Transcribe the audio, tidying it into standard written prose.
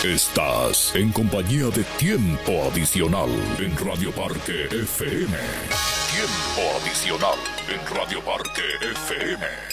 Estás en compañía de Tiempo Adicional en Radio Parque FM. Tiempo Adicional en Radio Parque FM.